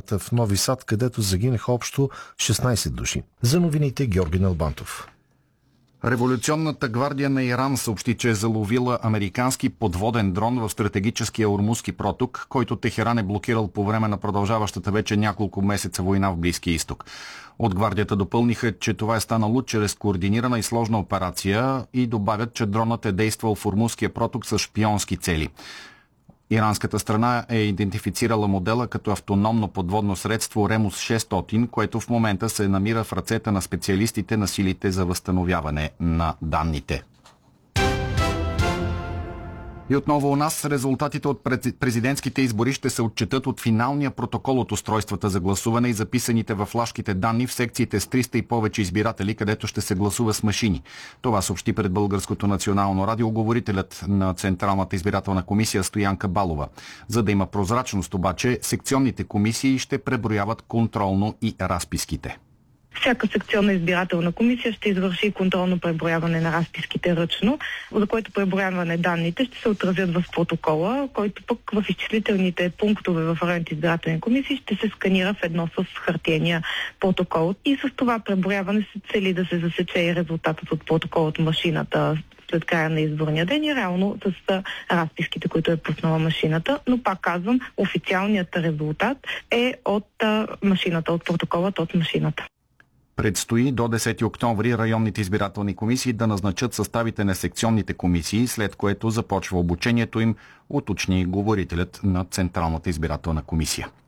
атентата в Нови Сад, където загинаха общо 16 души. За новините Георги Налбантов. Революционната гвардия на Иран съобщи, че е заловила американски подводен дрон в стратегическия Ормузски проток, който Техеран е блокирал по време на продължаващата вече няколко месеца война в Близкия изток. От гвардията допълниха, че това е станало чрез координирана и сложна операция и добавят, че дронът е действал в Ормузския проток с шпионски цели. Иранската страна е идентифицирала модела като автономно подводно средство Ремус-600, което в момента се намира в ръцете на специалистите на силите за възстановяване на данните. И отново у нас резултатите от президентските избори ще се отчетат от финалния протокол от устройствата за гласуване и записаните във флашките данни в секциите с 300 и повече избиратели, където ще се гласува с машини. Това съобщи пред Българското национално радио говорителят на Централната избирателна комисия Стоянка Балова. За да има прозрачност обаче, секционните комисии ще преброяват контролно и разписките. Всяка секционна избирателна комисия ще извърши контролно преброяване на разписките ръчно, за което преброяване данните ще се отразят в протокола, който пък в изчислителните пунктове в районните избирателни комисии ще се сканира в едно с хартиения протокол. И с това преброяване се цели да се засече и резултатът от протокола от машината след края на изборния ден и реално с разписките, които е пуснала машината. Но пак казвам, официалният резултат е от машината, от протоколът от машината. Предстои до 10 октомври районните избирателни комисии да назначат съставите на секционните комисии, след което започва обучението им, уточни говорителят на Централната избирателна комисия.